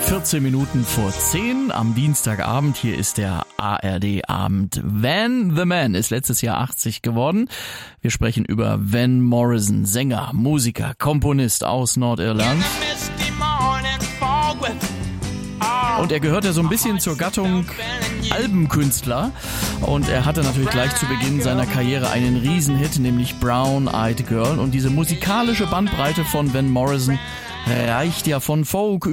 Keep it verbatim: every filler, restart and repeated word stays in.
vierzehn Minuten vor zehn am Dienstagabend. Hier ist der A R D-Abend. Van the Man ist letztes Jahr achtzig geworden. Wir sprechen über Van Morrison, Sänger, Musiker, Komponist aus Nordirland. Und er gehört ja so ein bisschen zur Gattung Albenkünstler. Und er hatte natürlich gleich zu Beginn seiner Karriere einen Riesenhit, nämlich Brown Eyed Girl. Und diese musikalische Bandbreite von Van Morrison reicht ja von Folk